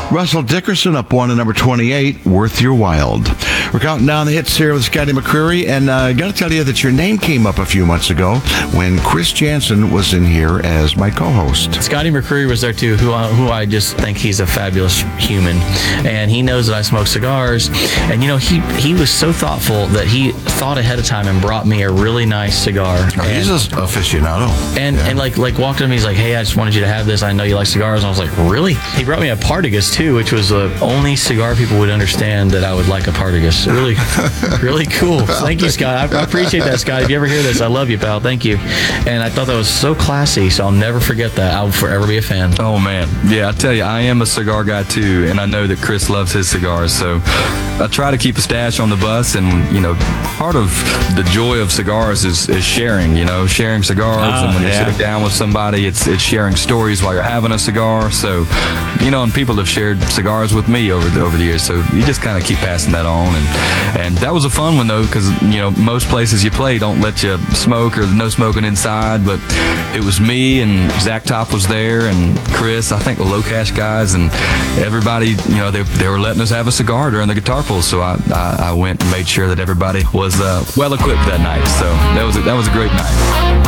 Russell Dickerson up one at number 28, Worth Your While. We're counting down the hits here with Scotty McCreery, and I got to tell you that your name came up a few months ago when Chris Jansen was in here as my co-host. Scotty McCreery was there too, who I just think he's a fabulous human, and he knows that I smoke cigars, and he was so thoughtful that he thought ahead of time and brought me a really nice cigar. He's an aficionado. And like walked up to me, he's like, "Hey, I just wanted you to have this. I know you like cigars." And I was like, "Really?" He brought me a Partagas too, which was the only cigar people would understand that I would like a Partagas. Really, really cool. Thank you, Scott. I appreciate that, Scott. If you ever hear this, I love you, pal. Thank you. And I thought that was so classy, so I'll never forget that. I'll forever be a fan. Oh man, yeah, I tell you, I am a cigar guy too, and I know that Chris loves his cigars, so I try to keep a stash on the bus. And part of the joy of cigars is sharing. Sharing cigars, and when you're sitting down with somebody, it's sharing stories while you're having a cigar. So, and people have shared cigars with me over the years, so you just kind of keep passing that on. And that was a fun one though, because most places you play don't let you smoke or no smoking inside, but it was me and Zach Top was there and Chris, I think the Low Cash guys, and everybody, they were letting us have a cigar during the guitar pull, so I went and made sure that everybody was well equipped that night. So that was a great night.